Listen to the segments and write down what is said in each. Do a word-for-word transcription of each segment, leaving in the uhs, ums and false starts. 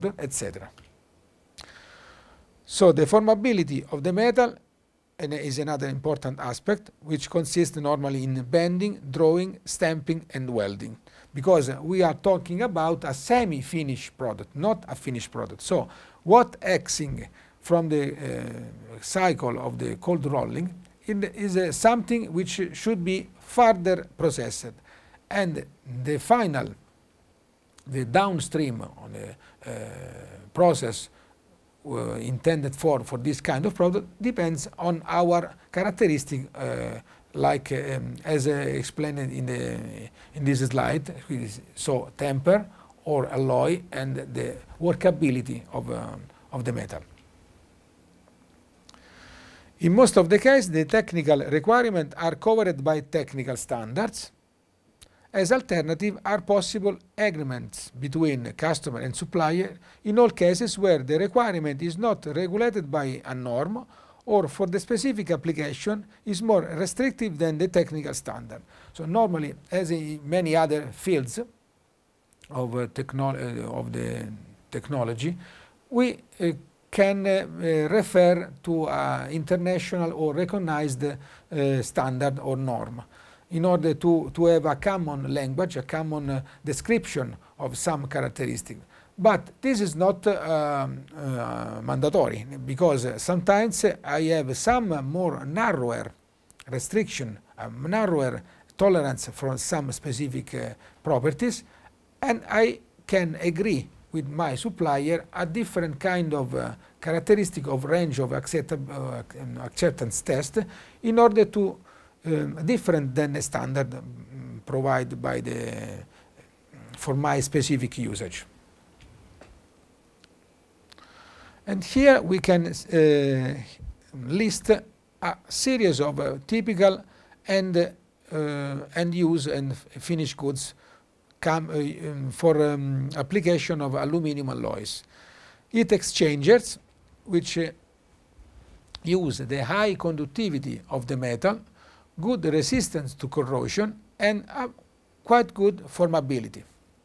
et cetera. So the formability of the metal is another important aspect, which consists normally in bending, drawing, stamping, and welding, because we are talking about a semi-finished product, not a finished product. So what exing from the uh, cycle of the cold rolling is uh, something which should be further processed, and the final, the downstream on the uh, process uh, intended for for this kind of product depends on our characteristic, uh, like um, as uh, explained in the in this slide. So temper or alloy and the workability of um, of the metal. In most of the cases, the technical requirements are covered by technical standards. As alternative are possible agreements between customer and supplier in all cases where the requirement is not regulated by a norm or for the specific application is more restrictive than the technical standard. So normally, as in many other fields of, uh, technolo uh, of the technology, we uh, can uh, refer to an international or recognized uh, standard or norm in order to, to have a common language, a common uh, description of some characteristic. But this is not uh, uh, mandatory, because sometimes I have some more narrower restriction, a narrower tolerance for some specific uh, properties, and I can agree with my supplier a different kind of uh, characteristic of range of accept uh, acceptance test in order to um, different than the standard um, provided by the for my specific usage. And here we can uh, list a series of uh, typical and uh, end use and finished goods come, uh, um, for um, application of aluminum alloys. Heat exchangers, which uh, use the high conductivity of the metal, good resistance to corrosion, and uh, quite good formability.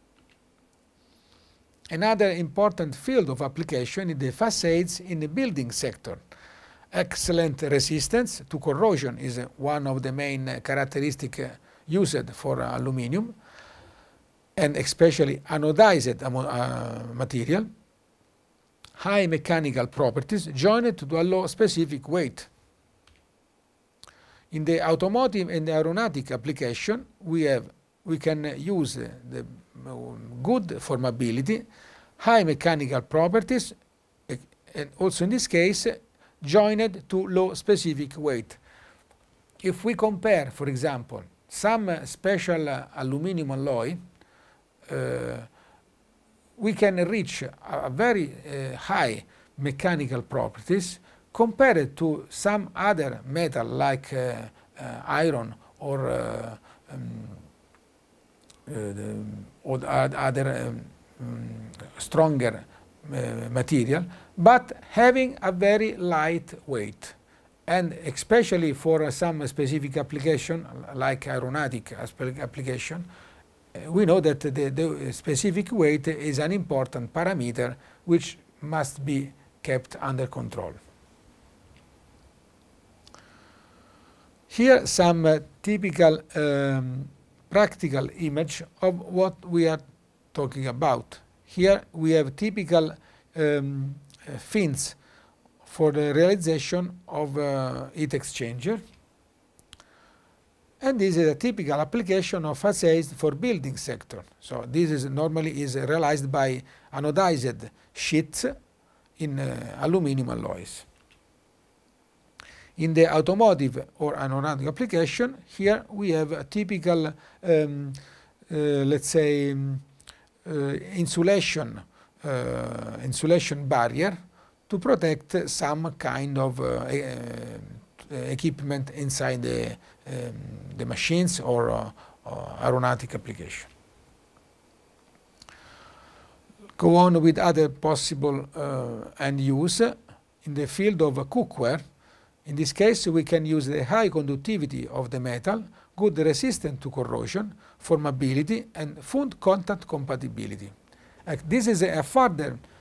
Another important field of application is the facades in the building sector. Excellent resistance to corrosion is uh, one of the main uh, characteristics uh, used for uh, aluminum, and especially anodized uh, material. High mechanical properties joined to allow specific weight. In the automotive and aeronautic application, we have we can use the good formability, high mechanical properties, and also in this case joined to low specific weight. If we compare, for example, some special uh, aluminum alloy, uh, we can reach a, a very uh, high mechanical properties compared to some other metal like uh, uh, iron or uh, um, uh, the, or other um, um, stronger uh, material, but having a very light weight. And especially for uh, some specific application like aeronautic application, uh, we know that the, the specific weight is an important parameter which must be kept under control. Here some uh, typical um, practical image of what we are talking about. Here we have typical um, uh, fins for the realization of uh, heat exchanger, and this is a typical application of facades for building sector. So this is normally is realized by anodized sheets in uh, aluminum alloys. In the automotive or aeronautic application, here we have a typical, um, uh, let's say, um, uh, insulation, uh, insulation barrier to protect some kind of uh, uh, equipment inside the, um, the machines or uh, uh, aeronautic application. Go on with other possible uh, end use in the field of uh, cookware. In this case, we can use the high conductivity of the metal, good resistance to corrosion, formability, and food contact compatibility. Uh, this is a further